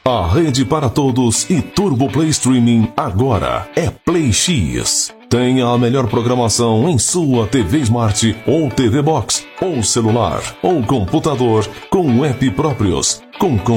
A rede para todos e Turbo Play Streaming agora é Play X. Tenha a melhor programação em sua TV Smart ou TV Box, ou celular, ou computador com app próprios, com